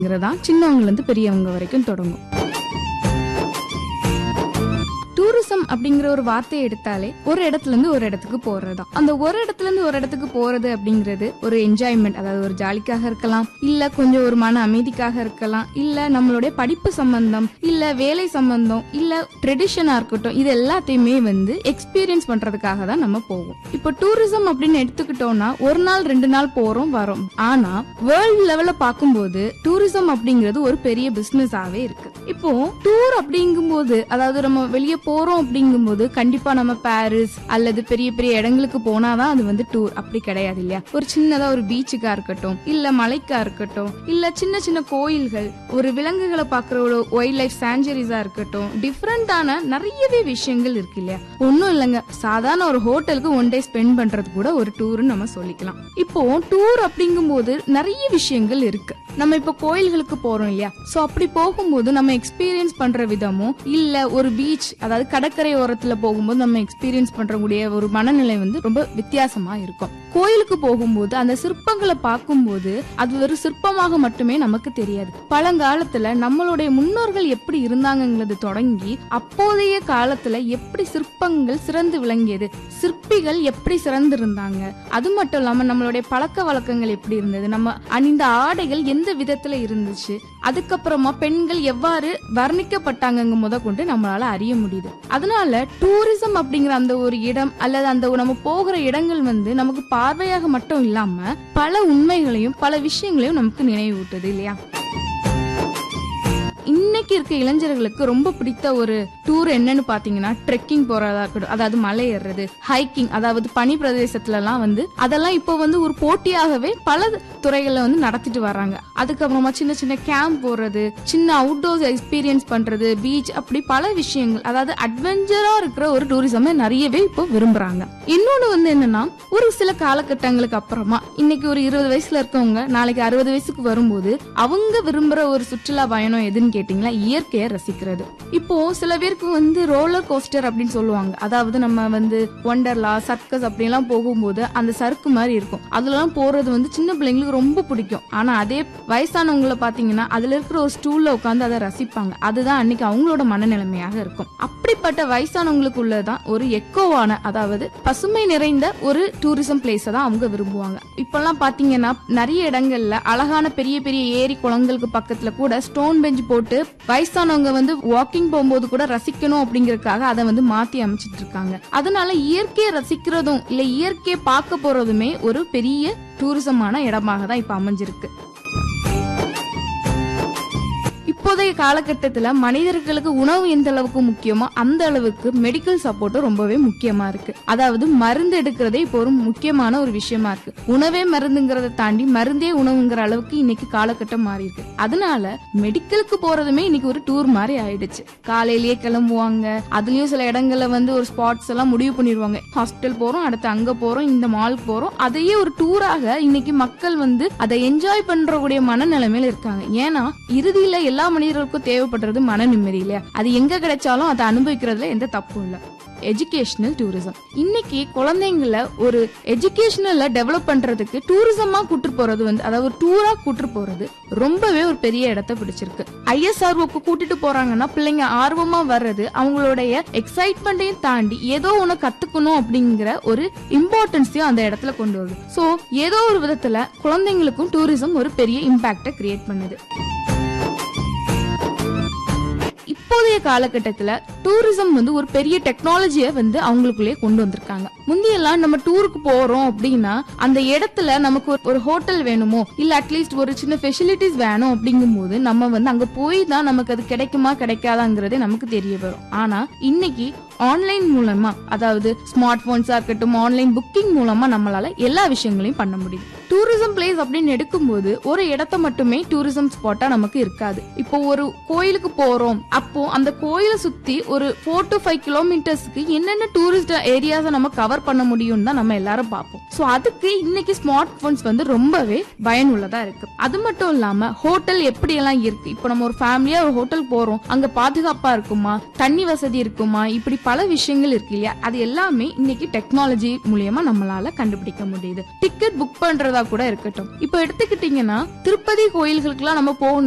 சின்னவங்கல இருந்து பெரியவங்க வரைக்கும் தொடங்கும். டூரிசம் அப்படிங்கிற ஒரு வார்த்தையை எடுத்தாலே ஒரு இடத்துல இருந்து ஒரு இடத்துக்கு போறதுதான். அந்த ஒரு இடத்துல இருந்து ஒரு இடத்துக்கு போறது அப்படிங்கிறது ஒரு என்ஜாய்மெண்ட், அதாவது ஒரு ஜாலிக்காக இருக்கலாம், இல்ல கொஞ்சம் ஒரு மன அமைதிக்காக இருக்கலாம், இல்ல நம்மளுடைய படிப்பு சம்பந்தம், இல்ல வேலை சம்பந்தம், இல்ல ட்ரெடிஷனா இருக்கட்டும், இது எல்லாத்தையுமே எக்ஸ்பீரியன்ஸ் பண்றதுக்காக தான் நம்ம போவோம். இப்போ டூரிசம் அப்படின்னு எடுத்துக்கிட்டோம்னா ஒரு நாள் 2 நாள் போறோம் வரோம். ஆனா வேர்ல்ட் லெவல்ல பாக்கும்போது டூரிசம் அப்படிங்கிறது ஒரு பெரிய பிசினஸ் ஆவே இருக்கு. இப்போ டூர் அப்படிங்கும்போது, அதாவது நம்ம வெளியே போறோம் அப்படிங்கும்போது கண்டிப்பா நம்ம பாரிஸ் அல்லது பெரிய பெரிய இடங்களுக்கு போனாதான் அது டூர். அப்படி கிடையாது இல்லையா? ஒரு சின்னதா ஒரு பீச்சுக்கா இருக்கட்டும், இல்ல மலைக்கா இருக்கட்டும், இல்ல சின்ன சின்ன கோயில்கள், ஒரு விலங்குகளை பாக்குற ஒரு வைல்ட் லைஃப் சாஞ்சுரிஸா இருக்கட்டும், டிஃபரெண்டான நிறையவே விஷயங்கள் இருக்கு இல்லையா? ஒன்னும் இல்லைங்க, சாதாரண ஒரு ஹோட்டலுக்கு 1 டே ஸ்பெண்ட் பண்றது கூட ஒரு டூர்னு நம்ம சொல்லிக்கலாம். இப்போ டூர் அப்படிங்கும்போது நிறைய விஷயங்கள் இருக்கு. நம்ம இப்ப கோயில்களுக்கு போறோம் இல்லையா? சோ அப்படி போகும்போது நம்ம எக்ஸ்பீரியன்ஸ் பண்ற விதமும், இல்ல ஒரு பீச், அதாவது கடற்கரை ஓரத்துல போகும்போது நம்ம எக்ஸ்பீரியன்ஸ் பண்றக்கூடிய ஒரு மனநிலை ரொம்ப வித்தியாசமா இருக்கும். கோயிலுக்கு போகும்போது அந்த சிற்பங்களை பார்க்கும்போது அது ஒரு சிற்பமாக மட்டுமே நமக்கு தெரியாது. பழங்காலத்துல நம்மளுடைய முன்னோர்கள் எப்படி இருந்தாங்கிறது தொடங்கி அப்போதைய காலத்துல எப்படி சிற்பங்கள் சிறந்து விளங்கியது, சிற்பிகள் எப்படி சிறந்து இருந்தாங்க, அது மட்டும் இல்லாம நம்மளுடைய பழக்க வழக்கங்கள் எப்படி இருந்தது, நம்ம அணிந்த ஆடைகள் எந்த விதத்துல இருந்துச்சு, அதுக்கப்புறமா பெண்கள் எவ்வாறு வர்ணிக்கப்பட்டாங்க முத கொண்டு நம்மளால அறிய முடியுது. அதனால டூரிசம் அப்படிங்கிற அந்த ஒரு இடம் அல்லது அந்த நம்ம போகிற இடங்கள் நமக்கு பார்வையாக மட்டும் இல்லாம பல உண்மைகளையும் பல விஷயங்களையும் நமக்கு நினைவூட்டுது இல்லையா? இன்னைக்கு இருக்க இளைஞர்களுக்கு ரொம்ப பிடித்த ஒரு டூர் என்னன்னு பாத்தீங்கன்னா ட்ரெக்கிங் போறதா இருக்கட்டும், அதாவது மலை ஏறுறது, ஹைக்கிங், அதாவது பனி பிரதேசத்துல எல்லாம் அதெல்லாம் இப்போ ஒரு போட்டியாகவே பல துறைகள்ல நடத்திட்டு வர்றாங்க. அதுக்கப்புறமா சின்ன சின்ன கேம்ப் போறது, சின்ன அவுட்டோர் எக்ஸ்பீரியன்ஸ் பண்றது, பீச், அப்படி பல விஷயங்கள், அதாவது அட்வென்ச்சரா இருக்கிற ஒரு டூரிசம் நிறையவே இப்போ விரும்புறாங்க. இன்னொன்னு என்னன்னா, ஒரு சில காலகட்டங்களுக்கு அப்புறமா இன்னைக்கு ஒரு 20 வயசுல இருக்கவங்க நாளைக்கு 60 வயசுக்கு வரும்போது அவங்க விரும்புற ஒரு சுற்றுலா பயணம் எதுன்னு கேட்டீங்களா? இயற்கையை ரசிக்கிறது. இப்போ சில பேருக்கு ரோலர் கோஸ்டர் அப்படின்னு சொல்லுவாங்க. அதாவது நம்ம ஒண்டர்லா, சர்க்கஸ் அப்படி எல்லாம் போகும்போது அந்த சறுக்கு மாதிரி இருக்கும், அதெல்லாம் போறது சின்ன பிள்ளைங்களுக்கு ரொம்ப பிடிக்கும். ஆனா அதே வயசானவங்களை பாத்தீங்கன்னா அதுல இருக்கிற ஒரு ஸ்டூல்ல உட்காந்து அதை ரசிப்பாங்க. அதுதான் அன்னைக்கு அவங்களோட மனநிலைமையாக இருக்கும். அப்படிப்பட்ட வயசானவங்களுக்கு உள்ளதான் ஒரு எக்கோவான, அதாவது பசுமை நிறைந்த ஒரு டூரிசம் பிளேஸ் தான் அவங்க விரும்புவாங்க. இப்பெல்லாம் பாத்தீங்கன்னா நிறைய இடங்கள்ல அழகான பெரிய பெரிய ஏரி குளங்களுக்கு பக்கத்துல கூட ஸ்டோன் பெஞ்ச் போட்டு வயசானவங்க வாக்கிங் போகும்போது கூட ரசிக்கணும் அப்படிங்கறதுக்காக அதை மாத்தி அமைச்சிட்டு இருக்காங்க. அதனால இயற்கையை ரசிக்கிறதும் இல்ல இயற்கையை பார்க்க போறதுமே ஒரு பெரிய டூரிசமான இடமாக தான் இப்ப அமைஞ்சிருக்கு. இப்போதைய காலகட்டத்துல மனிதர்களுக்கு உணவு எந்த அளவுக்கு முக்கியமோ அந்த அளவுக்கு மெடிக்கல் சப்போர்ட்டும் ரொம்பவே முக்கியமா இருக்கு. அதாவது மருந்து எடுக்கிறதே இப்போ ஒரு முக்கியமான ஒரு விஷயமா இருக்கு. உணவே மருந்துங்கிறத தாண்டி மருந்தே உணவுங்கிற அளவுக்கு இன்னைக்கு காலகட்டம் மாறி இருக்கு. அதனால மெடிக்கலுக்கு போறதுமே இன்னைக்கு ஒரு டூர் மாதிரி ஆயிடுச்சு. காலையிலேயே கிளம்புவாங்க, அதுலயும் சில இடங்கள்ல ஒரு ஸ்பாட்ஸ் எல்லாம் முடிவு பண்ணிடுவாங்க. ஹாஸ்பிட்டல் போறோம், அடுத்து அங்க போறோம், இந்த மாலுக்கு போறோம், அதையே ஒரு டூராக இன்னைக்கு மக்கள் அதை என்ஜாய் பண்றக்கூடிய மனநிலைமையில இருக்காங்க. ஏன்னா இறுதியில எல்லா மனிதர்களுக்கும் தேவைப்படுறது மன நிம்மதி இல்லையா? அது எங்க கிடைச்சாலும் அதை அனுபவிக்கிறதுல எந்த தப்பும் இல்ல. எஜுகேஷனல் டூரிசம் இன்னைக்கு குழந்தைங்கள ஒரு எஜுகேஷனல்ல டெவலப் பண்றதுக்கு டூரிசமா கூட்டு போறது அதாவது டூரா கூட்டு போறது ரொம்பவே ஒரு பெரிய இடத்தை பிடிச்சிருக்கு. ISROக்கு கூட்டிட்டு போறாங்கன்னா பிள்ளைங்க ஆர்வமா வர்றது, அவங்களுடைய எக்ஸைட்மெண்ட்டையும் தாண்டி ஏதோ ஒண்ணு கத்துக்கணும் அப்படிங்கிற ஒரு இம்பார்ட்டன்ஸையும் அந்த இடத்துல கொண்டு வருது. சோ ஏதோ ஒரு விதத்துல குழந்தைங்களுக்கும் டூரிசம் ஒரு பெரிய இம்பாக்ட கிரியேட் பண்ணுது. இப்போதைய காலகட்டத்துல டூரிசம் ஒரு பெரிய டெக்னாலஜியை அவங்களுக்குள்ளே கொண்டு வந்திருக்காங்க. முந்தியெல்லாம் நம்ம டூருக்கு போறோம் அப்படின்னா அந்த இடத்துல நமக்கு ஒரு ஹோட்டல் வேணுமோ இல்ல அட்லீஸ்ட் ஒரு சின்ன ஃபெசிலிட்டிஸ் வேணும் அப்படிங்கும் போது நம்ம அங்க போய் தான் நமக்கு அது கிடைக்குமா கிடைக்காதாங்கிறதே நமக்கு தெரிய வரும். ஆனா இன்னைக்கு ஆன்லைன் மூலமா, அதாவது ஸ்மார்ட் போன்ஸா இருக்கட்டும், ஆன்லைன் புக்கிங் மூலமா நம்மளால எல்லா விஷயங்களையும் பண்ண முடியும். டூரிசம் பிளேஸ் அப்படின்னு எடுக்கும்போது ஒரு இடத்த மட்டுமே டூரிசம் ஸ்பாட்டா நமக்கு இருக்காது. இப்போ ஒரு கோயிலுக்கு போறோம், அப்போ அந்த கோயிலை சுத்தி ஒரு 4 to 5 கிலோமீட்டர்ஸ்க்கு என்னென்ன டூரிஸ்ட் ஏரியாஸை நம்ம கவர் பண்ண முடியும் தான் நம்ம எல்லாரும் பார்ப்போம். சோ அதுக்கு இன்னைக்கு ஸ்மார்ட் போன்ஸ் ரொம்பவே பயனுள்ளதா இருக்கு. அது மட்டும் இல்லாம ஹோட்டல் எப்படி எல்லாம் இருக்கு, இப்போ நம்ம ஒரு ஃபேமிலியா ஒரு ஹோட்டல் போறோம், அங்க பாதுகாப்பா இருக்குமா, தண்ணி வசதி இருக்குமா, இப்படி பல விஷயங்கள் இருக்கு இல்லையா? அது எல்லாமே இன்னைக்கு டெக்னாலஜி மூலியமா நம்மளால கண்டுபிடிக்க முடியுது. டிக்கெட் புக் பண்றதா கூட இருக்கட்டும். இப்போ எடுத்துக்கிட்டீங்கன்னா திருப்பதி கோயில்களுக்கு எல்லாம் நம்ம போகணும்